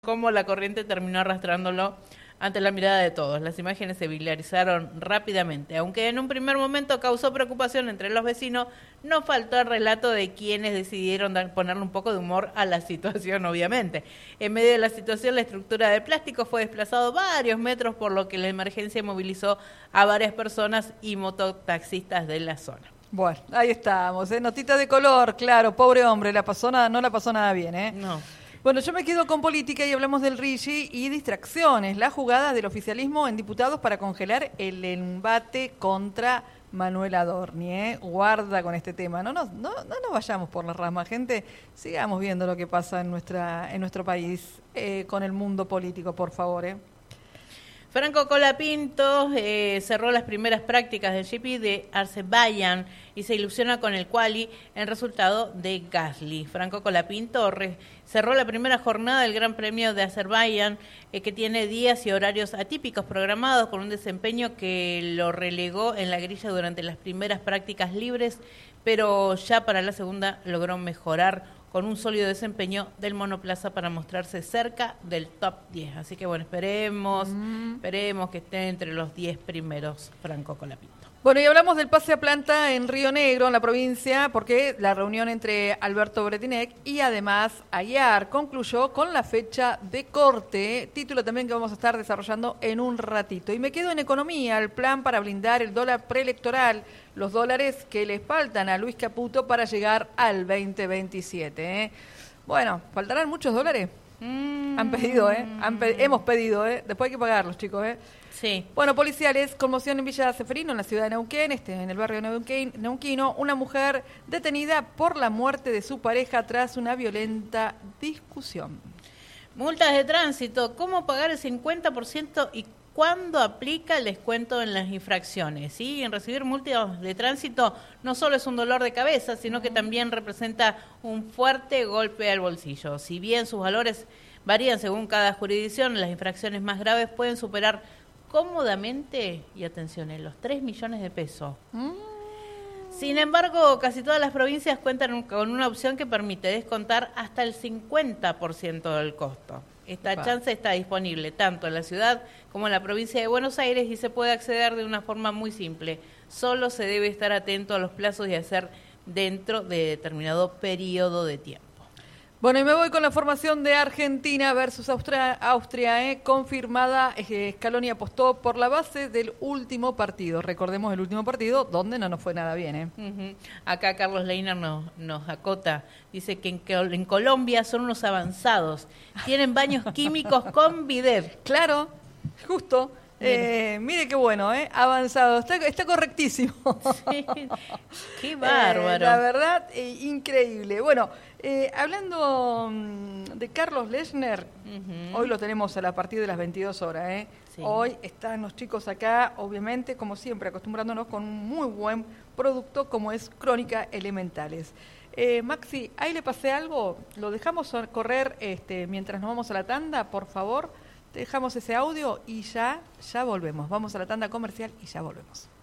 cómo la corriente terminó arrastrándolo ante la mirada de todos. Las imágenes se viralizaron rápidamente. Aunque en un primer momento causó preocupación entre los vecinos, no faltó el relato de quienes decidieron ponerle un poco de humor a la situación, obviamente. En medio de la situación, la estructura de plástico fue desplazado varios metros, por lo que la emergencia movilizó a varias personas y mototaxistas de la zona. Bueno, ahí estamos, notita de color, claro, pobre hombre, no la pasó nada bien, No. Bueno, yo me quedo con política y hablamos del RIGI y distracciones, las jugadas del oficialismo en diputados para congelar el embate contra Manuel Adorni, Guarda con este tema, no nos vayamos por las ramas, gente, sigamos viendo lo que pasa en nuestro país con el mundo político, por favor, Franco Colapinto cerró las primeras prácticas del GP de Azerbaiyán y se ilusiona con el quali en resultado de Gasly. Franco Colapinto cerró la primera jornada del Gran Premio de Azerbaiyán, que tiene días y horarios atípicos programados, con un desempeño que lo relegó en la grilla durante las primeras prácticas libres, pero ya para la segunda logró mejorar con un sólido desempeño del monoplaza para mostrarse cerca del top 10. Así que bueno, esperemos que esté entre los 10 primeros Franco Colapinto. Bueno, y hablamos del pase a planta en Río Negro, en la provincia, porque la reunión entre Alberto Bretinec y además Ayar concluyó con la fecha de corte, título también que vamos a estar desarrollando en un ratito. Y me quedo en economía, el plan para blindar el dólar preelectoral, los dólares que le faltan a Luis Caputo para llegar al 2027. Bueno, ¿faltarán muchos dólares? Han pedido, hemos pedido, después hay que pagarlos, chicos, Sí. Bueno, policiales, conmoción en Villa Ceferino, en la ciudad de Neuquén, en el barrio neuquino, una mujer detenida por la muerte de su pareja tras una violenta discusión. Multas de tránsito, ¿cómo pagar el 50% y cuándo aplica el descuento en las infracciones? ¿Sí? En recibir multas de tránsito no solo es un dolor de cabeza, sino que también representa un fuerte golpe al bolsillo. Si bien sus valores varían según cada jurisdicción, las infracciones más graves pueden superar cómodamente, y atención, en los 3 millones de pesos. Sin embargo, casi todas las provincias cuentan con una opción que permite descontar hasta el 50% del costo. Esta chance está disponible tanto en la ciudad como en la provincia de Buenos Aires y se puede acceder de una forma muy simple. Solo se debe estar atento a los plazos y hacer dentro de determinado periodo de tiempo. Bueno, y me voy con la formación de Argentina versus Austria, confirmada. Scaloni apostó por la base del último partido. Recordemos el último partido donde no nos fue nada bien. Acá Carlos Leiner nos acota. Dice que en Colombia son unos avanzados. Tienen baños químicos con bidet. Claro, justo. Mire qué bueno, avanzado, está correctísimo. Sí, qué bárbaro. La verdad, increíble. Bueno, hablando de Carlos Lechner, hoy lo tenemos a partir de las 22 horas. Sí. Hoy están los chicos acá, obviamente, como siempre, acostumbrándonos con un muy buen producto como es Crónica Elementales. Maxi, ahí le pasé algo, lo dejamos correr mientras nos vamos a la tanda, por favor. Dejamos ese audio y ya volvemos. Vamos a la tanda comercial y ya volvemos.